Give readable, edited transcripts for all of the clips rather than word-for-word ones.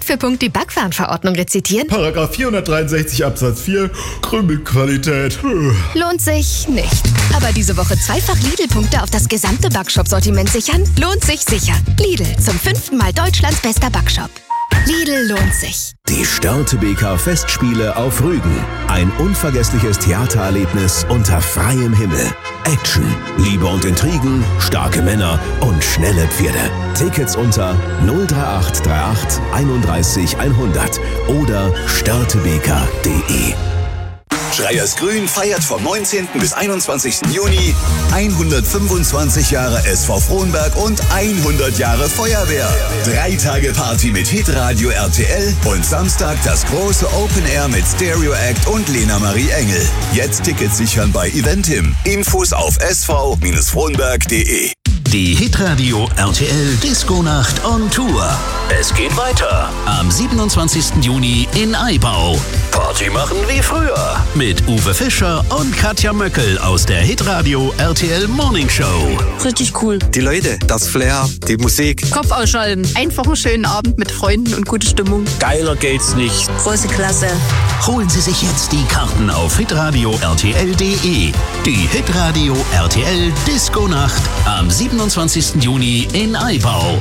für Punkt die Backwarenverordnung rezitieren? Paragraph 463 Absatz 4, Krümelqualität. Lohnt sich nicht. Aber diese Woche zweifach Lidl-Punkte auf das gesamte Backshop-Sortiment sichern? Lohnt sich sicher. Lidl, zum 5. Mal Deutschlands bester Backshop. Lidl lohnt sich. Die Störtebeker Festspiele auf Rügen. Ein unvergessliches Theatererlebnis unter freiem Himmel. Action, Liebe und Intrigen, starke Männer und schnelle Pferde. Tickets unter 03838 31 100 oder störtebeker.de. Schreiers Grün feiert vom 19. bis 21. Juni 125 Jahre SV Frohnberg und 100 Jahre Feuerwehr. 3 Tage Party mit Hitradio RTL und Samstag das große Open Air mit Stereo Act und Lena Marie Engel. Jetzt Tickets sichern bei Eventim. Infos auf sv-frohnberg.de. Die Hitradio RTL Disco-Nacht on Tour. Es geht weiter am 27. Juni in Aibau. Party machen wie früher mit Uwe Fischer und Katja Möckel aus der Hitradio RTL Morning Show. Richtig cool. Die Leute, das Flair, die Musik. Kopf ausschalten. Einfach einen schönen Abend mit Freunden und gute Stimmung. Geiler geht's nicht. Große Klasse. Holen Sie sich jetzt die Karten auf hitradio rtl.de. Die Hitradio RTL Disco-Nacht am 27. Juni in Aibau.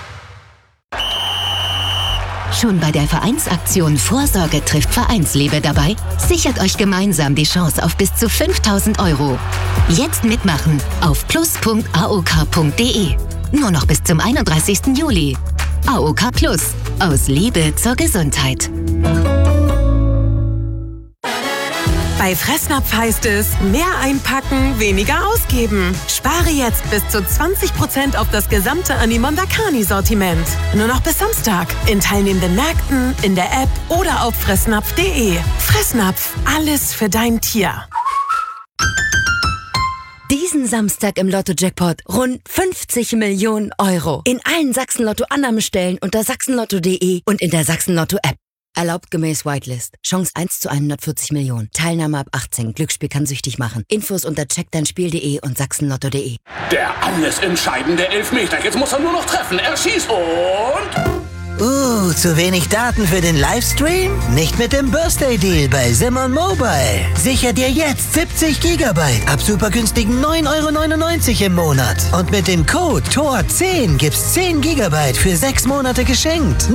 Schon bei der Vereinsaktion Vorsorge trifft Vereinsliebe dabei? Sichert euch gemeinsam die Chance auf bis zu 5.000 €. Jetzt mitmachen auf plus.aok.de. Nur noch bis zum 31. Juli. AOK Plus. Aus Liebe zur Gesundheit. Bei Fressnapf heißt es, mehr einpacken, weniger ausgeben. Spare jetzt bis zu 20% auf das gesamte Animonda Carni-Sortiment. Nur noch bis Samstag. In teilnehmenden Märkten, in der App oder auf fressnapf.de. Fressnapf, alles für dein Tier. Diesen Samstag im Lotto-Jackpot rund 50 Millionen €. In allen Sachsen-Lotto-Annahmestellen unter sachsenlotto.de und in der Sachsen-Lotto-App. Erlaubt gemäß Whitelist. Chance 1 zu 140 Millionen. Teilnahme ab 18. Glücksspiel kann süchtig machen. Infos unter checkdeinspiel.de und sachsenlotto.de. Der alles entscheidende Elfmeter. Jetzt muss er nur noch treffen. Er schießt und... Zu wenig Daten für den Livestream? Nicht mit dem Birthday Deal bei Simon Mobile. Sicher dir jetzt 70 GB ab super günstigen 9,99 € im Monat. Und mit dem Code TOR10 gibt's 10 GB für 6 Monate geschenkt.